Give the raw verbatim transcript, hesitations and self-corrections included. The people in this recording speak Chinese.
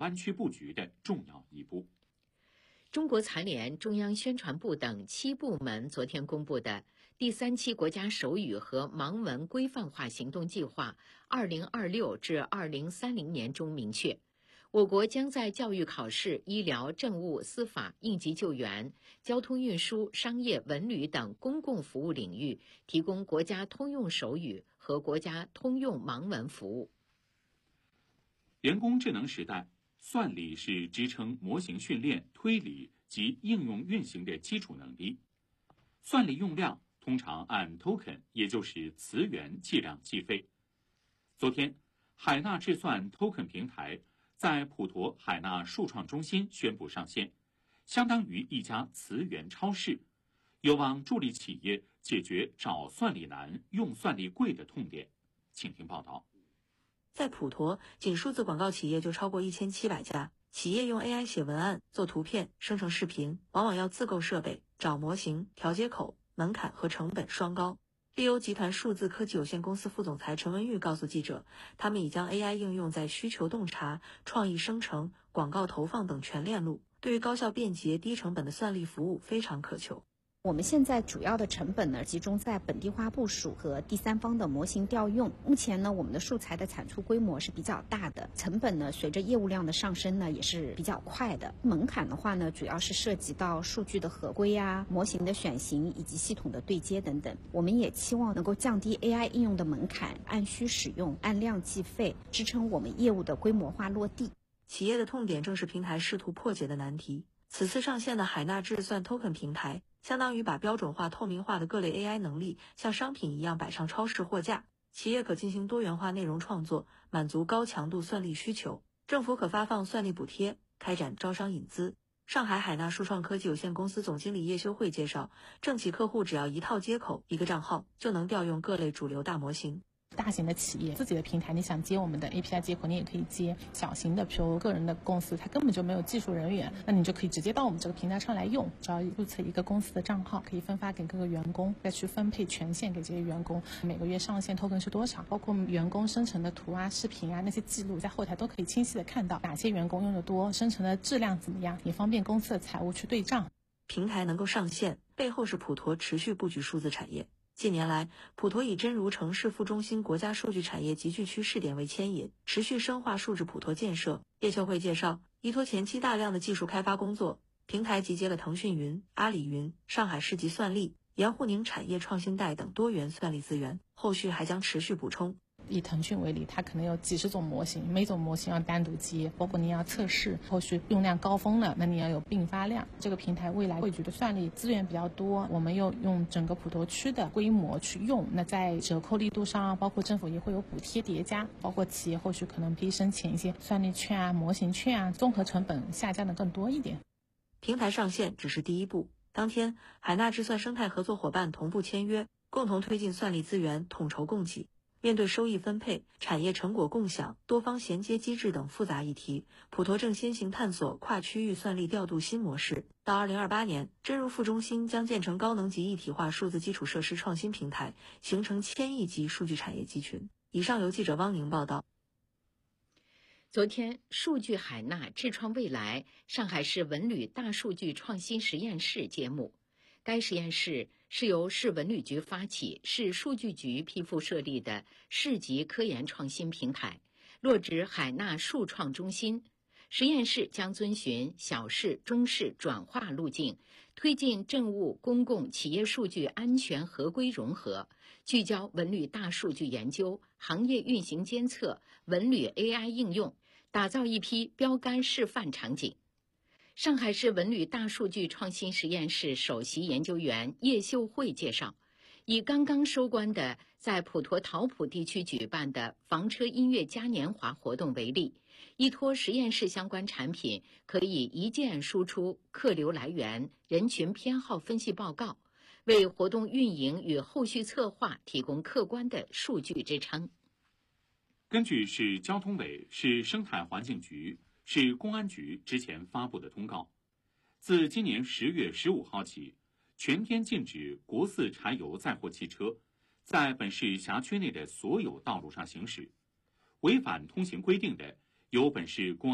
湾区布局的重要一步。 中国残联、中央宣传部等七部门昨天公布的第三期国家手语和盲文规范化行动计划二零二六至二零三零年中明确，我国将在教育考试、医疗、政务、司法、应急救援、交通运输、商业、文旅等公共服务领域提供国家通用手语和国家通用盲文服务。 人工智能时代，算力是支撑模型训练、推理及应用运行的基础能力。算力用量通常按 token， 也就是词元计量计费。昨天，海纳智算 token 平台在普陀海纳数创中心宣布上线，相当于一家词源超市，有望助力企业解决找算力难、用算力贵的痛点。请听报道。 在普陀，仅数字广告企业就超过一千七百家。企业用 A I 写文案、做图片、生成视频，往往要自购设备、找模型、调接口，门槛和成本双高。利欧集团数字科技有限公司副总裁陈文玉告诉记者，他们已将 A I 应用在需求洞察、创意生成、广告投放等全链路，对于高效便捷、低成本的算力服务非常渴求。 我们现在主要的成本呢，集中在本地化部署和第三方的模型调用。目前呢，我们的素材的产出规模是比较大的，成本呢，随着业务量的上升呢，也是比较快的。门槛的话呢，主要是涉及到数据的合规啊、模型的选型以及系统的对接等等。我们也期望能够降低 A I 应用的门槛，按需使用、按量计费，支撑我们业务的规模化落地。 企业的痛点正是平台试图破解的难题。此次上线的海纳智算 Token 平台，相当于把标准化、透明化的各类 A I 能力像商品一样摆上超市货架，企业可进行多元化内容创作，满足高强度算力需求。政府可发放算力补贴，开展招商引资。上海海纳数创科技有限公司总经理叶修慧介绍，政企客户只要一套接口、一个账号，就能调用各类主流大模型。 大型的企业自己的平台，你想接我们的 A P I 接口，你也可以接。小型的，比如个人的公司，它根本就没有技术人员，那你就可以直接到我们这个平台上来用。只要注册一个公司的账号，可以分发给各个员工，再去分配权限给这些员工。每个月上线 token 是多少，包括员工生成的图啊、视频啊那些记录，在后台都可以清晰的看到哪些员工用的多，生成的质量怎么样，也方便公司的财务去对账。 平台能够上线，背后是普陀持续布局数字产业。近年来，普陀以真如城市副中心国家数据产业集聚区试点为牵引，持续深化数字普陀建设。叶秀慧介绍，依托前期大量的技术开发工作，平台集结了腾讯云、阿里云、上海市级算力、盐湖宁产业创新带等多元算力资源，后续还将持续补充。 以腾讯为例，它可能有几十种模型，每种模型要单独接，包括你要测试，后续用量高峰了，那你要有并发量。这个平台未来汇聚的算力资源比较多，我们又用整个普陀区的规模去用，那在折扣力度上，包括政府也会有补贴叠加，包括企业后续可能可以申请一些算力券啊、模型券啊，综合成本下降的更多一点。 平台上线只是第一步，当天海纳智算生态合作伙伴同步签约，共同推进算力资源统筹供给。面对收益分配、产业成果共享、多方衔接机制等复杂议题，普陀正先行探索跨区域算力调度新模式。到二零二八年，真如副中心将建成高能级一体化数字基础设施创新平台，形成千亿级数据产业集群。以上由记者汪宁报道。 昨天，数据海纳智创未来上海市文旅大数据创新实验室揭幕。该实验室是由市文旅局发起、市数据局批复设立的市级科研创新平台，落址海纳数创中心。实验室将遵循小市、中市转化路径，推进政务、公共、企业数据安全合规融合，聚焦文旅大数据研究、行业运行监测、文旅 A I 应用，打造一批标杆示范场景。上海市文旅大数据创新实验室首席研究员叶秀慧介绍，以刚刚收官的在普陀桃浦地区举办的房车音乐嘉年华活动为例，依托实验室相关产品，可以一键输出客流来源、人群偏好分析报告，为活动运营与后续策划提供客观的数据支撑。 根据市交通委、市生态环境局、市公安局之前发布的通告，自今年十月十五号起，全天禁止国四柴油载货汽车在本市辖区内的所有道路上行驶，违反通行规定的，由本市公安